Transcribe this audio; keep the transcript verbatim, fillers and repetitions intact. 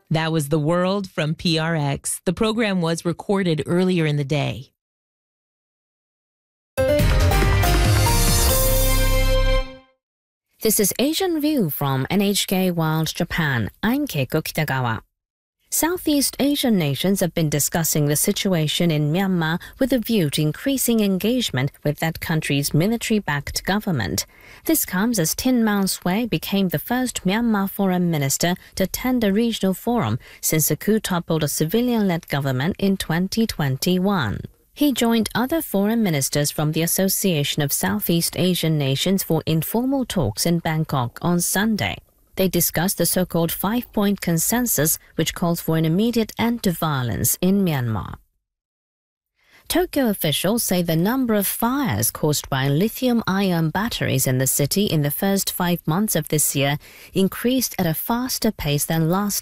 That was The World from P R X. The program was recorded earlier in the day. This is Asian View from N H K World Japan. I'm Keiko Kitagawa. Southeast Asian nations have been discussing the situation in Myanmar with a view to increasing engagement with that country's military-backed government. This comes as Tin Maung Sway became the first Myanmar foreign minister to attend a regional forum since the coup toppled a civilian-led government in twenty twenty-one. He joined other foreign ministers from the Association of Southeast Asian Nations for informal talks in Bangkok on Sunday. They discussed the so-called five-point consensus, which calls for an immediate end to violence in Myanmar. Tokyo officials say the number of fires caused by lithium-ion batteries in the city in the first five months of this year increased at a faster pace than last